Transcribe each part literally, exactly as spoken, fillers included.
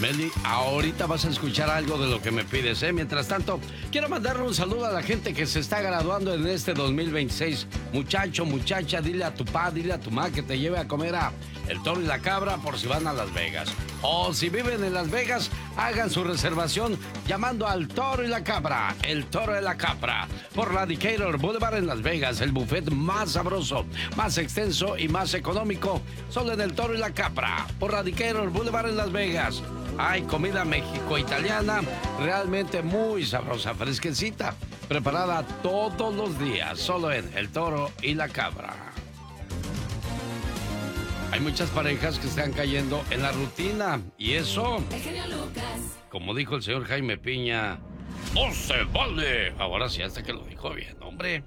Meli, ahorita vas a escuchar algo de lo que me pides, ¿eh? Mientras tanto, quiero mandarle un saludo a la gente que se está graduando en este dos mil veintiséis. Muchacho, muchacha, dile a tu pa, dile a tu ma que te lleve a comer a El Toro y la Cabra por si van a Las Vegas. O si viven en Las Vegas, hagan su reservación llamando al Toro y la Cabra. El Toro y la Cabra. Por la Decatur Boulevard en Las Vegas. El buffet más sabroso, más extenso y más económico. Solo en El Toro y la Cabra. Por la Decatur Boulevard en Las Vegas. Hay comida mexico-italiana realmente muy sabrosa, fresquecita, preparada todos los días, solo en El Toro y la Cabra. Hay muchas parejas que están cayendo en la rutina y eso, como dijo el señor Jaime Piña, ¡no se vale! Ahora sí, hasta que lo dijo bien, hombre.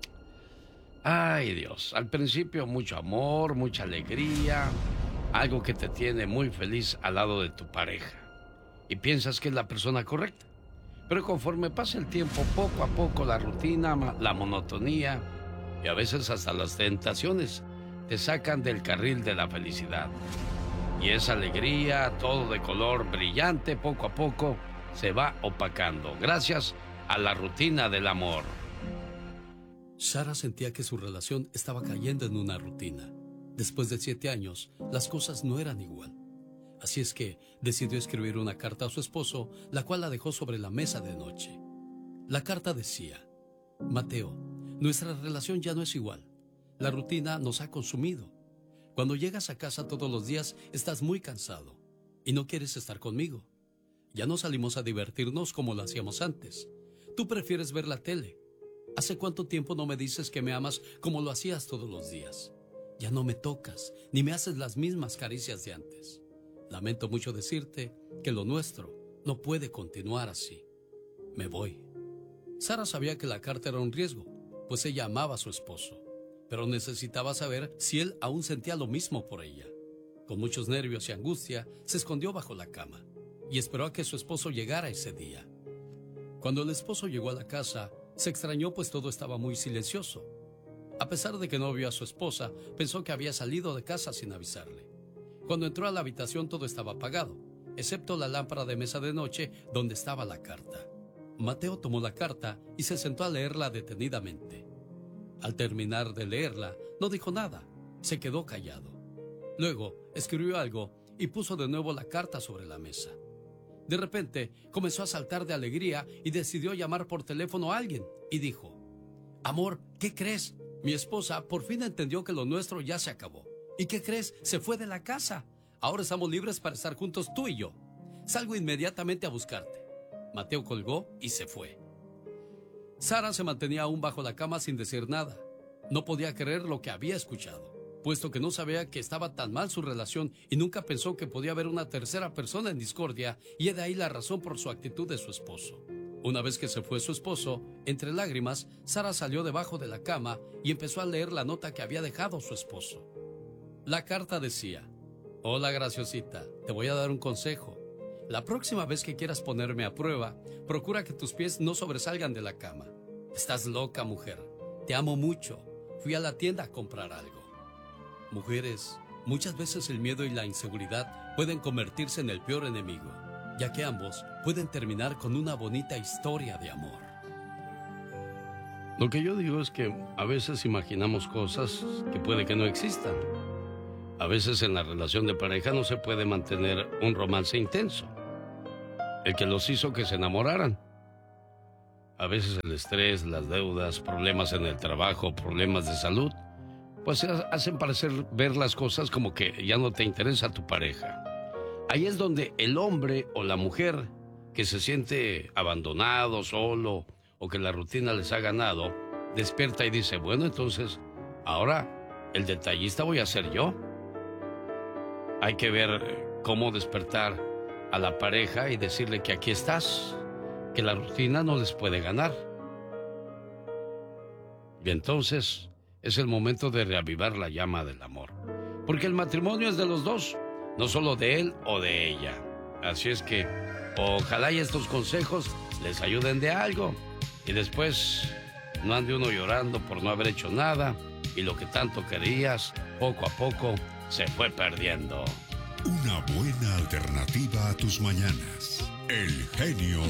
Ay, Dios, al principio mucho amor, mucha alegría, algo que te tiene muy feliz al lado de tu pareja. Y piensas que es la persona correcta. Pero conforme pasa el tiempo, poco a poco la rutina, la monotonía y a veces hasta las tentaciones te sacan del carril de la felicidad. Y esa alegría, todo de color brillante, poco a poco se va opacando gracias a la rutina del amor. Sara sentía que su relación estaba cayendo en una rutina. Después de siete años, las cosas no eran igual. Así es que decidió escribir una carta a su esposo, la cual la dejó sobre la mesa de noche. La carta decía: Mateo, nuestra relación ya no es igual. La rutina nos ha consumido. Cuando llegas a casa todos los días, estás muy cansado y no quieres estar conmigo. Ya no salimos a divertirnos como lo hacíamos antes. Tú prefieres ver la tele. ¿Hace cuánto tiempo no me dices que me amas como lo hacías todos los días? Ya no me tocas, ni me haces las mismas caricias de antes. Lamento mucho decirte que lo nuestro no puede continuar así. Me voy. Sara sabía que la carta era un riesgo, pues ella amaba a su esposo, pero necesitaba saber si él aún sentía lo mismo por ella. Con muchos nervios y angustia, se escondió bajo la cama y esperó a que su esposo llegara ese día. Cuando el esposo llegó a la casa, se extrañó pues todo estaba muy silencioso. A pesar de que no vio a su esposa, pensó que había salido de casa sin avisarle. Cuando entró a la habitación todo estaba apagado, excepto la lámpara de mesa de noche donde estaba la carta. Mateo tomó la carta y se sentó a leerla detenidamente. Al terminar de leerla, no dijo nada, se quedó callado. Luego escribió algo y puso de nuevo la carta sobre la mesa. De repente comenzó a saltar de alegría y decidió llamar por teléfono a alguien y dijo: Amor, ¿qué crees? Mi esposa por fin entendió que lo nuestro ya se acabó. ¿Y qué crees? Se fue de la casa. Ahora estamos libres para estar juntos tú y yo. Salgo inmediatamente a buscarte. Mateo colgó y se fue. Sara se mantenía aún bajo la cama sin decir nada. No podía creer lo que había escuchado, puesto que no sabía que estaba tan mal su relación y nunca pensó que podía haber una tercera persona en discordia, y de ahí la razón por su actitud de su esposo. Una vez que se fue su esposo, entre lágrimas, Sara salió debajo de la cama y empezó a leer la nota que había dejado su esposo. La carta decía: Hola, graciosita, te voy a dar un consejo. La próxima vez que quieras ponerme a prueba, procura que tus pies no sobresalgan de la cama. Estás loca, mujer. Te amo mucho. Fui a la tienda a comprar algo. Mujeres, muchas veces el miedo y la inseguridad pueden convertirse en el peor enemigo, ya que ambos pueden terminar con una bonita historia de amor. Lo que yo digo es que a veces imaginamos cosas que puede que no existan. A veces en la relación de pareja no se puede mantener un romance intenso, el que los hizo que se enamoraran. A veces el estrés, las deudas, problemas en el trabajo, problemas de salud, pues hacen parecer ver las cosas como que ya no te interesa tu pareja. Ahí es donde el hombre o la mujer que se siente abandonado, solo, o que la rutina les ha ganado, despierta y dice: bueno, entonces, ahora el detallista voy a ser yo. Hay que ver cómo despertar a la pareja y decirle que aquí estás, que la rutina no les puede ganar. Y entonces es el momento de reavivar la llama del amor, porque el matrimonio es de los dos, no solo de él o de ella. Así es que ojalá y estos consejos les ayuden de algo y después no ande uno llorando por no haber hecho nada y lo que tanto querías poco a poco se fue perdiendo. Una buena alternativa a tus mañanas. El genio